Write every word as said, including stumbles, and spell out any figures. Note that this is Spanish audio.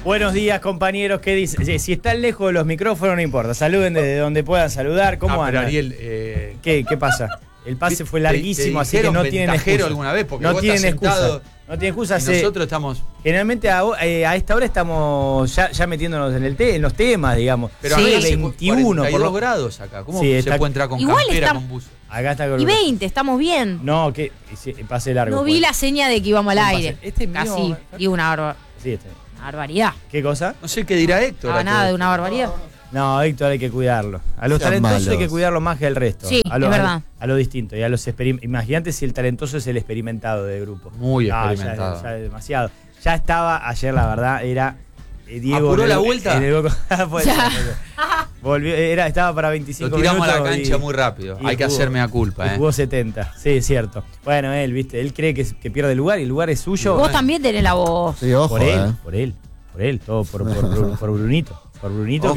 Buenos días, compañeros. ¿Qué dice? Si, si están lejos de los micrófonos, no importa. Saluden desde donde puedan saludar. ¿Cómo ah, pero andan? Ariel, eh... ¿Qué, ¿Qué pasa? El pase fue larguísimo, te, te así que no tienen excusa. alguna vez porque no vos tienen estás excusa. sentado No tienen excusa. Y Se, nosotros estamos... Generalmente a, eh, a esta hora estamos ya, ya metiéndonos en, el te, en los temas, digamos. Pero sí, acá veintiuno cuarenta y dos por lo... grados acá. ¿Cómo sí, se está... puede entrar con Igual campera, está... con buzo? Acá está con... Y veinte, estamos bien. No, que sí, pase largo. No vi pues. la seña de que íbamos al aire. Este es mío. Casi. Y una, barba... sí, este. una barbaridad. ¿Qué cosa? No sé qué dirá Héctor. No, nada de una barbaridad. No, Héctor, hay que cuidarlo. A los Sean talentosos malos. hay que cuidarlo más que el resto. Sí, a lo, es verdad. A, a lo distinto. Y a los experim- Imagínate si el talentoso es el experimentado del grupo. Muy Ah, experimentado. Ya, ya es demasiado. Ya estaba ayer, la verdad, era eh, Diego. ¿Apuró en el- la vuelta? en el- Fue- Volvió, era, estaba para veinticinco Lo tiramos minutos. a la cancha y- muy rápido. y Hay que jugó- hacerme a culpa, y ¿eh? Jugó setenta. Sí, es cierto. Bueno, él, viste, él cree que, que pierde el lugar y el lugar es suyo. Vos también tenés la voz. Sí, ojo, por él, eh. por él, por él, todo por, por, por, por Brunito. Por Brunito. Ojo